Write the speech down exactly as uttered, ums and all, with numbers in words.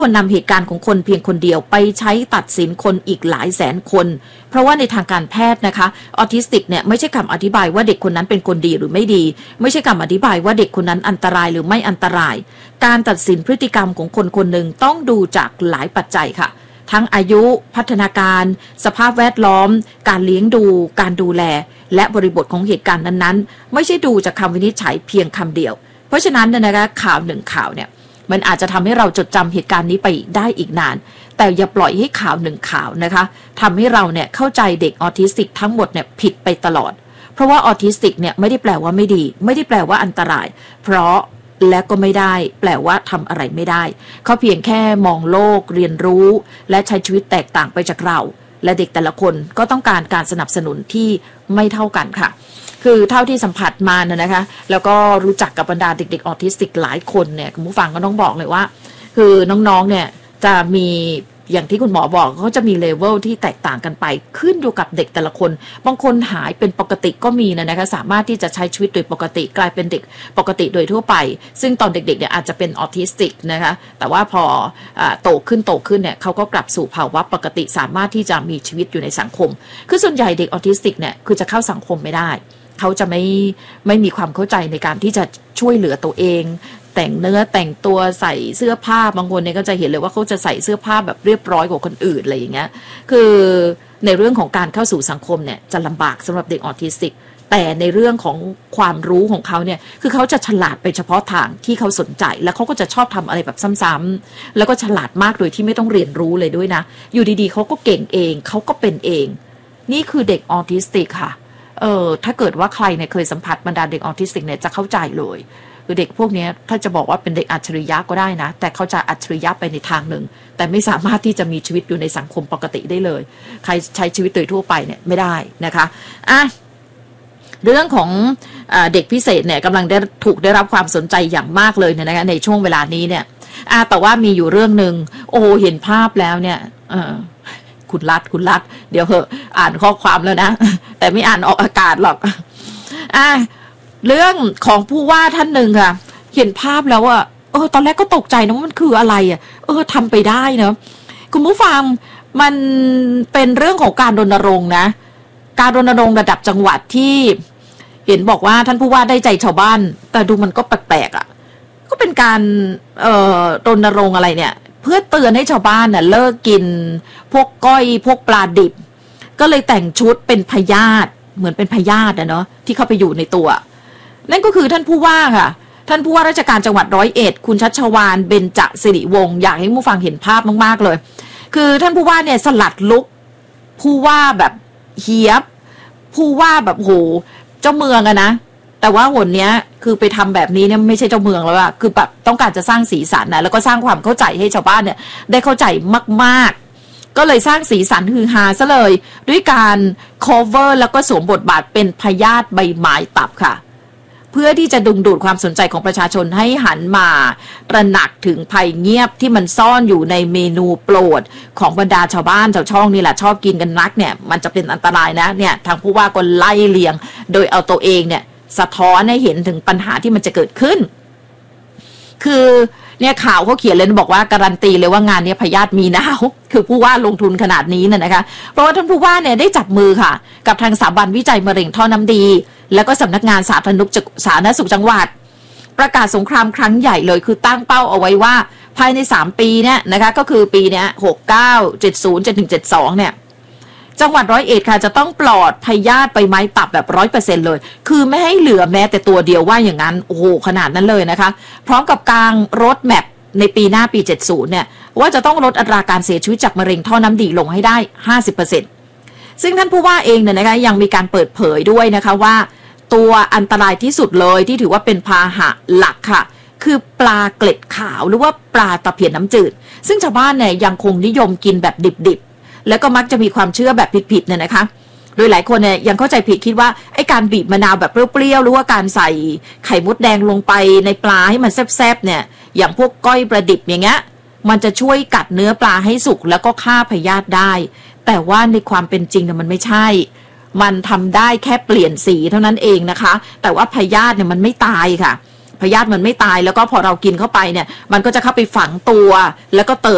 คนนำเหตุการณ์ของคนเพียงคนเดียวไปใช้ตัดสินคนอีกหลายแสนคนเพราะว่าในทางการแพทย์นะคะออทิสติกเนี่ยไม่ใช่คำอธิบายว่าเด็กคนนั้นเป็นคนดีหรือไม่ดีไม่ใช่คำอธิบายว่าเด็กคนนั้นอันตรายหรือไม่อันตรายการตัดสินพฤติกรรมของคนคนหนึ่งต้องดูจากหลายปัจจัยค่ะทั้งอายุพัฒนาการสภาพแวดล้อมการเลี้ยงดูการดูแลและบริบทของเหตุการณ์นั้นๆไม่ใช่ดูจากคำวินิจฉัยเพียงคำเดียวเพราะฉะนั้นนะคะข่าวหนึ่งข่าวเนี่ยมันอาจจะทำให้เราจดจำเหตุการณ์นี้ไปได้อีกนานแต่อย่าปล่อยให้ข่าวหนึ่งข่าวนะคะทำให้เราเนี่ยเข้าใจเด็กออทิสติกทั้งหมดเนี่ยผิดไปตลอดเพราะว่าออทิสติกเนี่ยไม่ได้แปลว่าไม่ดีไม่ได้แปลว่าอันตรายเพราะและก็ไม่ได้แปลว่าทำอะไรไม่ได้เขาเพียงแค่มองโลกเรียนรู้และใช้ชีวิตแตกต่างไปจากเราและเด็กแต่ละคนก็ต้องการการสนับสนุนที่ไม่เท่ากันค่ะคือเท่าที่สัมผัสมาเนี่ยนะคะแล้วก็รู้จักกับบรรดาเด็กๆออทิสติกหลายคนเนี่ยคุณผู้ฟังก็ต้องบอกเลยว่าคือน้องๆเนี่ยจะมีอย่างที่คุณหมอบอกเขาจะมีเลเวลที่แตกต่างกันไปขึ้นอยู่กับเด็กแต่ละคนบางคนหายเป็นปกติก็มีนะคะสามารถที่จะใช้ชีวิตโดยปกติกลายเป็นเด็กปกติโดยทั่วไปซึ่งตอนเด็กๆเนี่ยอาจจะเป็นออทิสติกนะคะแต่ว่าพอโตขึ้นโตขึ้นเนี่ยเขาก็กลับสู่ภาวะปกติสามารถที่จะมีชีวิตอยู่ในสังคมคือส่วนใหญ่เด็กออทิสติกเนี่ยคือจะเข้าสังคมไม่ได้เขาจะไม่ไม่มีความเข้าใจในการที่จะช่วยเหลือตัวเองแต่งเนื้อแต่งตัวใส่เสื้อผ้าบางคนเนี่ยก็จะเห็นเลยว่าเขาจะใส่เสื้อผ้าแบบเรียบร้อยกว่าคนอื่นอะไรอย่างเงี้ยคือในเรื่องของการเข้าสู่สังคมเนี่ยจะลำบากสำหรับเด็กออทิสติกแต่ในเรื่องของความรู้ของเขาเนี่ยคือเขาจะฉลาดไปเฉพาะทางที่เขาสนใจแล้วเขาก็จะชอบทำอะไรแบบซ้ำๆแล้วก็ฉลาดมากโดยที่ไม่ต้องเรียนรู้เลยด้วยนะอยู่ดีๆเขาก็เก่งเองเขาก็เป็นเองนี่คือเด็กออทิสติกค่ะเออถ้าเกิดว่าใครเนี่ยเคยสัมผัสบรรดาเด็กออทิสติกเนี่ยจะเข้าใจเลยคือเด็กพวกนี้ถ้าจะบอกว่าเป็นเด็กอัจฉริยะก็ได้นะแต่เขาจะอัจฉริยะไปในทางหนึ่งแต่ไม่สามารถที่จะมีชีวิตอยู่ในสังคมปกติได้เลยใครใช้ชีวิตโดยทั่วไปเนี่ยไม่ได้นะคะอ่ะเรื่องของเด็กพิเศษเนี่ยกำลังได้ถูกได้รับความสนใจอย่างมากเลยเนี่ยนะคะในช่วงเวลานี้เนี่ยอ่ะแต่ว่ามีอยู่เรื่องนึงโอ้เห็นภาพแล้วเนี่ยเออคุณรัดคุณรัดเดี๋ยวเหอะอ่านข้อความแล้วนะแต่ไม่อ่านออกอากาศหรอกอ่ะเรื่องของผู้ว่าท่านหนึ่งค่ะเห็นภาพแล้วอะเออตอนแรกก็ตกใจนะว่ามันคืออะไรอะเออทำไปได้เนอะคุณผู้ฟังมันเป็นเรื่องของการรณรงค์นะการรณรงค์ระดับจังหวัดที่เห็นบอกว่าท่านผู้ว่าได้ใจชาวบ้านแต่ดูมันก็แปลกๆอะก็เป็นการเอ่อรณรงค์อะไรเนี่ยเพื่อเตือนให้ชาวบ้านน่ะเลิกกินพวกก้อยพวกปลาดิบก็เลยแต่งชุดเป็นพยาธิเหมือนเป็นพยาธิอะเนาะที่เข้าไปอยู่ในตัวนั่นก็คือท่านผู้ว่าค่ะท่านผู้ว่าราชการจังหวัดร้อยเอ็ดคุณชัชวาลเบญจสิริวงศ์อยากให้ผู้ฟังเห็นภาพมากๆเลยคือท่านผู้ว่าเนี่ยสลัดลุคผู้ว่าแบบเฮียบผู้ว่าแบบโหเจ้าเมืองอะนะแต่ว่าหนเนี้ยคือไปทำแบบนี้เนี่ยไม่ใช่เจ้าเมืองแล้วอะคือแบบต้องการจะสร้างสีสันนะแล้วก็สร้างความเข้าใจให้ชาวบ้านเนี่ยได้เข้าใจมากๆก็เลยสร้างสีสันฮือฮาซะเลยด้วยการ cover แล้วก็สวมบทบาทเป็นพยาธิใบไม้ตับค่ะเพื่อที่จะดึงดูดความสนใจของประชาชนให้หันมาตระหนักถึงภัยเงียบที่มันซ่อนอยู่ในเมนูโปรดของบรรดาชาวบ้านชาวช่องนี่แหละชอบกินกันนักเนี่ยมันจะเป็นอันตรายนะเนี่ยทางผู้ว่าก็ไล่เลียงโดยเอาตัวเองเนี่ยสะท้อนให้เห็นถึงปัญหาที่มันจะเกิดขึ้นคือเนี่ยข่าวเขาเขียนเลยบอกว่าการันตีเลยว่างานนี้พยาธิมีน้าวคือผู้ว่าลงทุนขนาดนี้น่ะนะคะเพราะว่าท่านผู้ว่าเนี่ยได้จับมือค่ะกับทางสถาบันวิจัยมะเร็งท่อน้ำดีแล้วก็สำนักงานสาธารณสุขสาธารณสุขจังหวัดประกาศสงครามครั้งใหญ่เลยคือตั้งเป้าเอาไว้ว่าภายในสามปีเนี่ยนะคะก็คือปีเนี้ยหกสิบเก้า เจ็ดสิบจนถึงเจ็ดสิบสองเนี่ยจังหวัดร้อยเอ็ดค่ะจะต้องปลอดพยาธิใบไม้ตับแบบ ร้อยเปอร์เซ็นต์ เลยคือไม่ให้เหลือแม้แต่ตัวเดียวว่าอย่างนั้นโอ้โหขนาดนั้นเลยนะคะพร้อมกับกางรถแมพในปีหน้าปีเจ็ดสิบเนี่ยว่าจะต้องลดอัตราการเสียชีวิตจากมะเร็งท่อน้ำดีลงให้ได้ ห้าสิบเปอร์เซ็นต์ ซึ่งท่านผู้ว่าเองเนี่ยนะคะยังมีการเปิดเผยด้วยนะคะว่าตัวอันตรายที่สุดเลยที่ถือว่าเป็นพาหะหลักค่ะคือปลาเกล็ดขาวหรือว่าปลาตะเพียนน้ำจืดซึ่งชาวบ้านเนี่ยยังคงนิยมกินแบบดิบๆแล้วก็มักจะมีความเชื่อแบบผิดๆเนี่ยนะคะโดยหลายคนเนี่ยยังเข้าใจผิดคิดว่าไอ้การบีบมะนาวแบบเปรี้ยวๆหรือว่าการใส่ไข่มดแดงลงไปในปลาให้มันแซ่บๆเนี่ยอย่างพวกก้อยปลาดิบอย่างเงี้ยมันจะช่วยกัดเนื้อปลาให้สุกแล้วก็ฆ่าพยาธิได้แต่ว่าในความเป็นจริงเนี่ยมันไม่ใช่มันทำได้แค่เปลี่ยนสีเท่านั้นเองนะคะแต่ว่าพยาธิเนี่ยมันไม่ตายค่ะพยาธิมันไม่ตายแล้วก็พอเรากินเข้าไปเนี่ยมันก็จะเข้าไปฝังตัวแล้วก็เติบ